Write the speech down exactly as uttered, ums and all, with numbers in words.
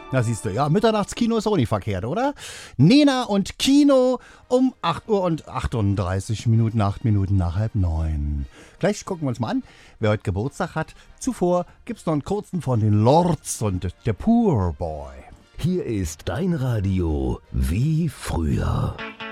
Na siehst du, ja, Mitternachtskino ist auch nicht verkehrt, oder? Nena und Kino um acht Uhr und achtunddreißig Minuten, acht Minuten nach halb neun. Gleich gucken wir uns mal an, wer heute Geburtstag hat. Zuvor gibt's noch einen kurzen von den Lords und der Poor Boy. Hier ist dein Radio wie früher.